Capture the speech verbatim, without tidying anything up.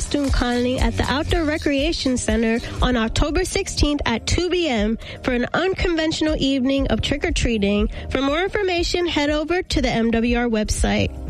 costume colony at the Outdoor Recreation Center on October sixteenth at two p.m. for an unconventional evening of trick-or-treating. For more information, head over to the M W R website.